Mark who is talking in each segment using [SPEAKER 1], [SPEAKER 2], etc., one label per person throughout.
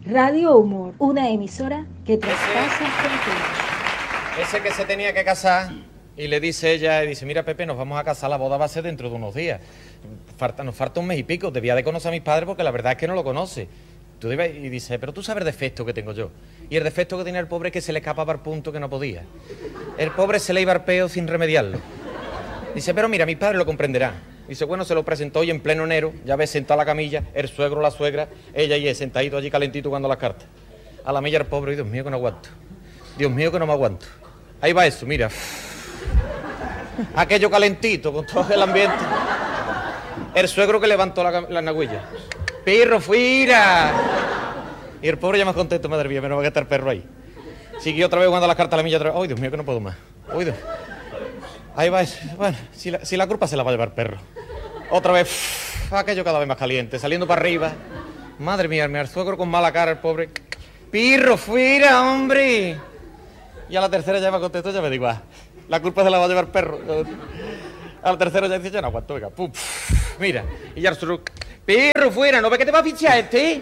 [SPEAKER 1] Radio Humor, una emisora que traspasa fronteras.
[SPEAKER 2] Ese que se tenía que casar y le dice ella, y dice, mira Pepe, nos vamos a casar, la boda va a ser dentro de unos días. Nos falta un mes y pico, debía de conocer a mis padres porque la verdad es que no lo conoce. Y dice, pero tú sabes el defecto que tengo yo. Y el defecto que tenía el pobre es que se le escapaba al punto que no podía. El pobre se le iba al peo sin remediarlo. Dice, pero mira, mis padres lo comprenderán. Dice, bueno, se lo presentó hoy en pleno enero, ya ves, sentado a la camilla, el suegro, la suegra, ella y él, sentadito allí calentito jugando las cartas. A la milla el pobre, y Dios mío que no aguanto. Dios mío que no me aguanto. Ahí va eso, mira. Aquello calentito, con todo el ambiente. El suegro que levantó la nagüilla. ¡Pirro, fuera! Y el pobre ya más contento, madre mía, menos va a estar el perro ahí. Siguió otra vez jugando las cartas a la milla, otra vez. ¡Ay, Dios mío, que no puedo más! ¡Ay, Dios! Ahí va eso. Bueno, si la culpa se la va a llevar el perro. Otra vez, aquello cada vez más caliente, saliendo para arriba. Madre mía, el suegro con mala cara, el pobre. ¡Pirro, fuera, hombre! Y a la tercera ya va contento, ya me digo, la culpa se la va a llevar el perro. A la tercera ya dice, ya no aguanto, venga, pum, mira. Y ya el suegro, perro, fuera, ¿no ves que te va a fichar este?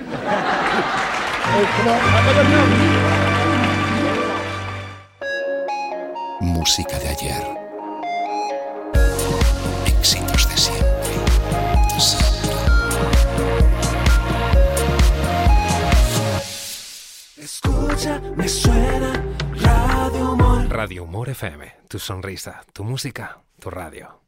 [SPEAKER 3] Música de ayer. Éxitos de siempre.
[SPEAKER 4] Escucha, me suena Radio Humor.
[SPEAKER 3] Radio Humor FM. Tu sonrisa, tu música, tu radio.